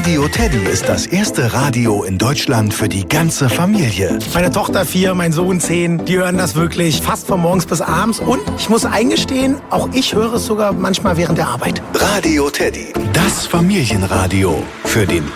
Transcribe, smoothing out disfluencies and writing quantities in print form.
Radio Teddy ist das erste Radio in Deutschland für die ganze Familie. Meine Tochter 4, mein Sohn 10, die hören das wirklich fast von morgens bis abends. Und ich muss eingestehen, auch ich höre es sogar manchmal während der Arbeit. Radio Teddy, das Familienradio für den